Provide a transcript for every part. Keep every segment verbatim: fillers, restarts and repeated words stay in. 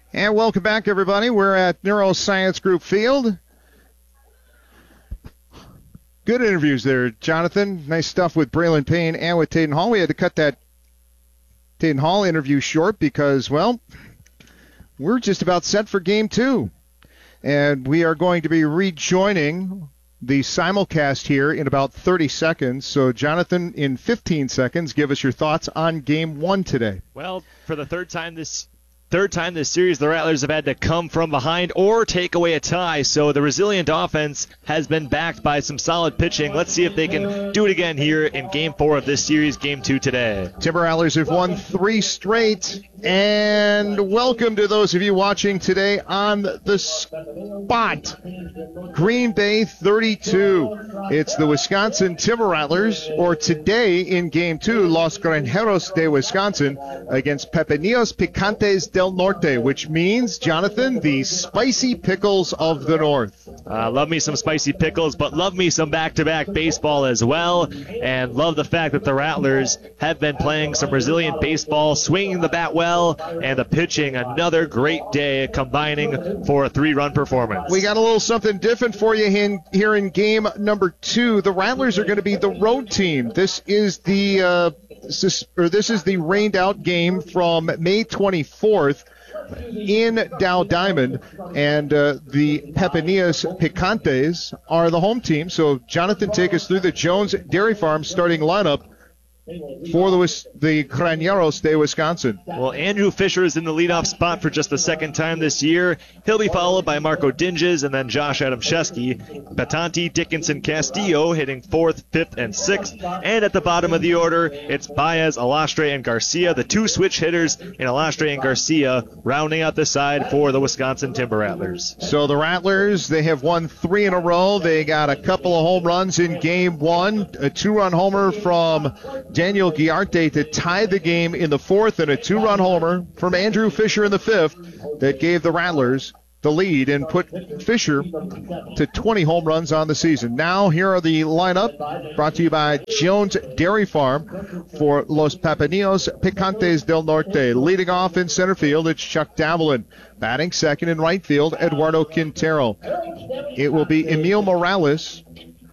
And welcome back, everybody. We're at Neuroscience Group Field. Good interviews there, Jonathan. Nice stuff with Braylon Payne and with Taden Hall. We had to cut that Taden Hall interview short because, well, we're just about set for game two. And we are going to be rejoining the simulcast here in about thirty seconds. So, Jonathan, in fifteen seconds, give us your thoughts on game one today. Well, for the third time this Third time this series, the Rattlers have had to come from behind or take away a tie, so the resilient offense has been backed by some solid pitching. Let's see if they can do it again here in Game four of this series, Game two today. Timber Rattlers have won three straight, and welcome to those of you watching today on the spot. Green Bay thirty-two. It's the Wisconsin Timber Rattlers, or today in Game two, Los Granjeros de Wisconsin against Pepinillos Picantes del Norte, which means, Jonathan, the spicy pickles of the North. Uh, love me some spicy pickles, but love me some back-to-back baseball as well, and love the fact that the Rattlers have been playing some resilient baseball, swinging the bat well, and the pitching another great day, combining for a three-run performance. We got a little something different for you in, here in game number two. The Rattlers are going to be the road team. This is the uh, this, or this is the rained-out game from May twenty-fourth. In Dow Diamond, and uh, the Pepinillos Picantes are the home team. So, Jonathan, take us through the Jones Dairy Farm starting lineup for the, the Granjeros de Wisconsin. Well, Andrew Fisher is in the leadoff spot for just the second time this year. He'll be followed by Marco Dinges and then Josh Adamczewski. Batanti, Dickinson, Castillo hitting fourth, fifth, and sixth. And at the bottom of the order, it's Baez, Alastre, and Garcia, the two switch hitters in Alastre and Garcia, rounding out the side for the Wisconsin Timber Rattlers. So the Rattlers, they have won three in a row. They got a couple of home runs in game one, a two-run homer from Daniel Guiarte to tie the game in the fourth, and a two-run homer from Andrew Fisher in the fifth that gave the Rattlers the lead and put Fisher to twenty home runs on the season. Now here are the lineup brought to you by Jones Dairy Farm for Los Pepinillos Picantes del Norte. Leading off in center field, it's Chuck Davelin. Batting second in right field, Eduardo Quintero. It will be Emil Morales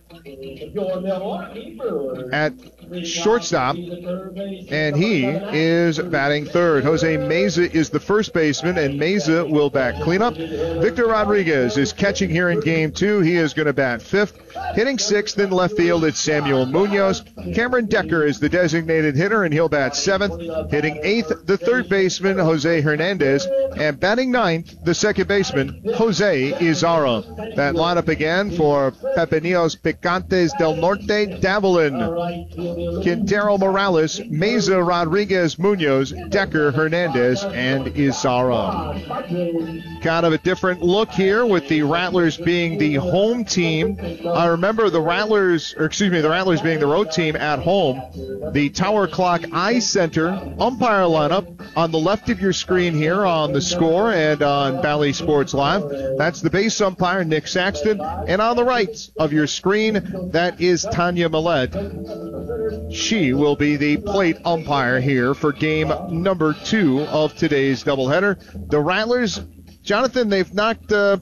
at shortstop, and he is batting third. Jose Meza is the first baseman, and Meza will bat cleanup. Victor Rodriguez is catching here in game two. He is going to bat fifth. Hitting sixth in left field, it's Samuel Munoz. Cameron Decker is the designated hitter, and he'll bat seventh. Hitting eighth, the third baseman, Jose Hernandez. And batting ninth, the second baseman, Jose Izarra. That lineup again for Pepinillos Picantes del Norte: Davelin, Quintero, Morales, Meza, Rodriguez, Munoz, Decker, Hernandez, and Izarra. Kind of a different look here with the Rattlers being the home team. I remember the Rattlers, or excuse me, the Rattlers being the road team at home. The Tower Clock Eye Center umpire lineup on the left of your screen here on the Score and on Bally Sports Live. That's the base umpire, Nick Saxton. And on the right of your screen, that is Tanya Millette. She will be the plate umpire here for game number two of today's doubleheader. The Rattlers, Jonathan, they've knocked uh,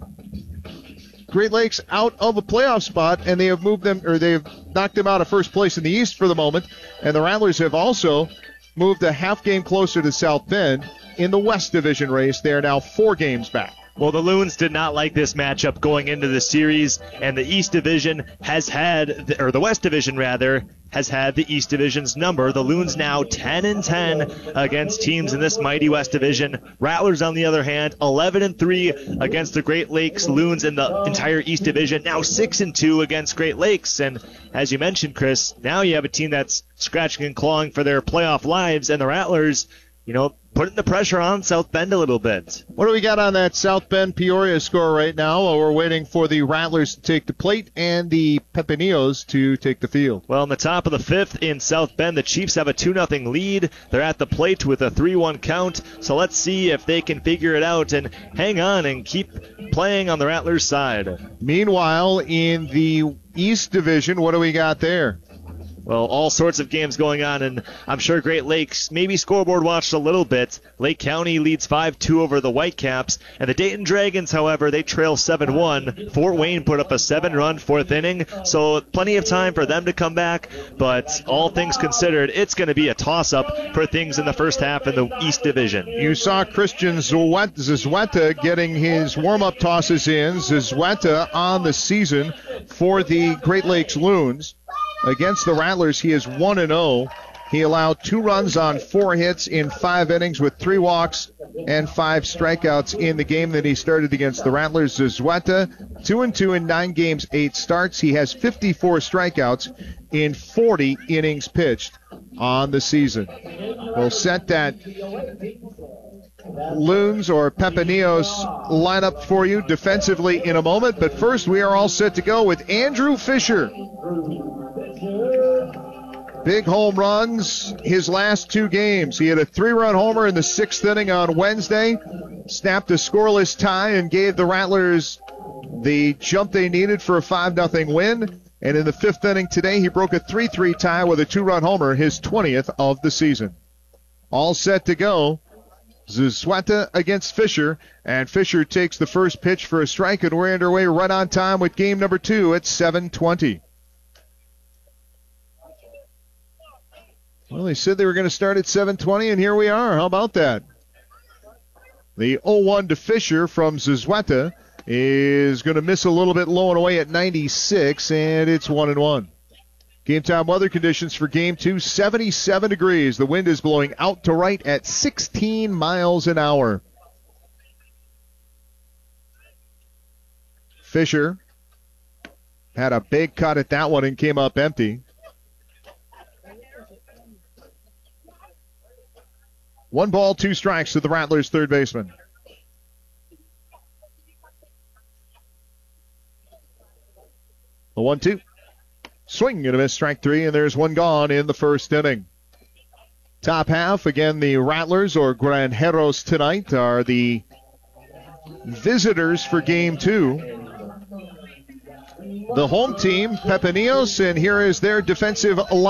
Great Lakes out of a playoff spot, and they have moved them, or they've knocked them out of first place in the East for the moment. And the Rattlers have also moved a half game closer to South Bend in the West Division race. They are now four games back. Well, the Loons did not like this matchup going into the series, and the East Division has had, or the West Division rather, has had the East Division's number. The Loons now ten and ten against teams in this mighty West Division. Rattlers, on the other hand, eleven and three against the Great Lakes Loons in the entire East Division. Now six and two against Great Lakes. And as you mentioned, Chris, now you have a team that's scratching and clawing for their playoff lives, and the Rattlers, you know, putting the pressure on South Bend a little bit. What do we got on that South Bend Peoria score right now? Well, we're waiting for the Rattlers to take the plate and the Pepinillos to take the field. Well, in the top of the fifth in South Bend, the Chiefs have a two nothing lead. They're at the plate with a three one count. So let's see if they can figure it out and hang on and keep playing on the Rattlers' side. Meanwhile, in the East Division, what do we got there? Well, all sorts of games going on, and I'm sure Great Lakes maybe scoreboard watched a little bit. Lake County leads five two over the Whitecaps, and the Dayton Dragons, however, they trail seven one. Fort Wayne put up a seven-run fourth inning, so plenty of time for them to come back, but all things considered, it's going to be a toss-up for things in the first half in the East Division. You saw Christian Zezweta getting his warm-up tosses in. Zezweta on the season for the Great Lakes Loons. Against the Rattlers, he is one and oh. He allowed two runs on four hits in five innings with three walks and five strikeouts in the game that he started against the Rattlers. Zezweta, two and two in nine games, eight starts. He has fifty-four strikeouts in forty innings pitched on the season. We'll set that Loons or Pepinillos lineup for you defensively in a moment, but first we are all set to go with Andrew Fisher. Big home runs his last two games. He had a three-run homer in the sixth inning on Wednesday, snapped a scoreless tie and gave the Rattlers the jump they needed for a five nothing win. And in the fifth inning today, he broke a three three tie with a two-run homer, his twentieth of the season. All set to go. Zezweta against Fisher, and Fisher takes the first pitch for a strike, and we're underway right on time with game number two at seven twenty. Well, they said they were going to start at seven twenty, and here we are. How about that? The oh one to Fisher from Zezweta is going to miss a little bit low and away at ninety-six, and it's one and one. Game time weather conditions for game two, seventy-seven degrees. The wind is blowing out to right at sixteen miles an hour. Fisher had a big cut at that one and came up empty. One ball, two strikes to the Rattlers' third baseman. The one two. Swing and a miss, strike three, and there's one gone in the first inning. Top half, again, the Rattlers, or Granjeros tonight, are the visitors for game two. The home team, Pepinillos, and here is their defensive line.